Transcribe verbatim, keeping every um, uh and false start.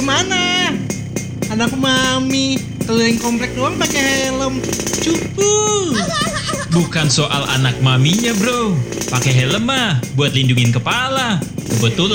kemana? Anak mami keliling komplek doang pakai helm. Cupu. Bukan soal anak maminya bro. Pakai helm mah buat lindungin kepala. Kebetulan